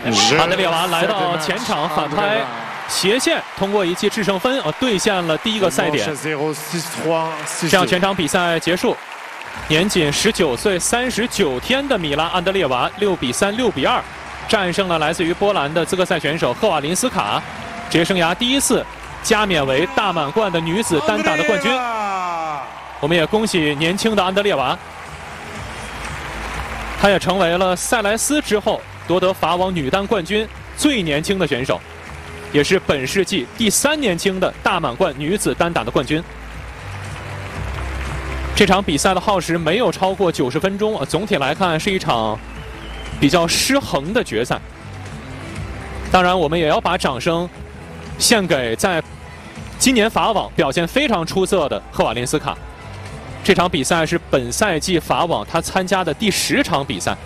安德烈娃来到前场反拍斜线，通过一记制胜分兑现了第一个赛点。这样全场比赛结束，年仅19岁39天的米拉安德烈娃6比3、6比2战胜了来自于波兰的资格赛选手赫瓦林斯卡，职业生涯第一次加冕为大满贯的女子单打的冠军。我们也恭喜年轻的安德烈娃，她也成为了塞莱斯之后夺得法网女单冠军最年轻的选手，也是本世纪第3年轻的大满贯女子单打的冠军。这场比赛的耗时没有超过90分钟，总体来看是一场比较失衡的决赛。当然，我们也要把掌声献给在今年法网表现非常出色的赫瓦林斯卡。这场比赛是本赛季法网他参加的第10场比赛。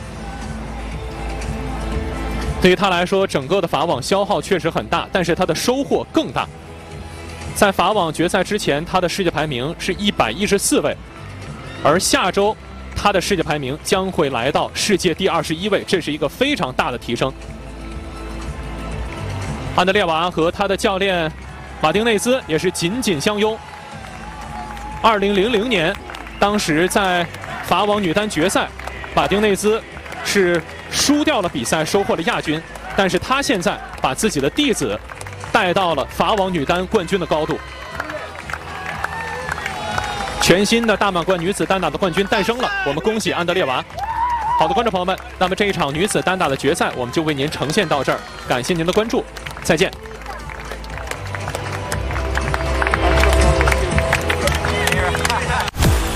对于他来说，整个的法网消耗确实很大，但是他的收获更大。在法网决赛之前，他的世界排名是114位，而下周他的世界排名将会来到世界第21位，这是一个非常大的提升。安德烈娃和他的教练马丁内兹也是紧紧相拥。2000年，当时在法网女单决赛，马丁内兹是输掉了比赛，收获了亚军。但是他现在把自己的弟子带到了法网女单冠军的高度。全新的大满贯女子单打的冠军诞生了，我们恭喜安德烈娃。好的，观众朋友们，那么这一场女子单打的决赛我们就为您呈现到这儿，感谢您的关注，再见。